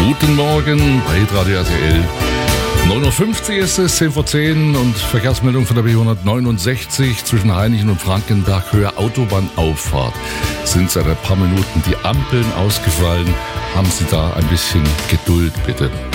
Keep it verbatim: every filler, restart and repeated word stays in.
Guten Morgen bei Radio R T L. neun Uhr fünfzig ist es, zehn vor zehn und Verkehrsmeldung von der B hundertneunundsechzig zwischen Hainichen und Frankenberg, Höhe Autobahnauffahrt. Sind seit ein paar Minuten die Ampeln ausgefallen. Haben Sie da ein bisschen Geduld, bitte.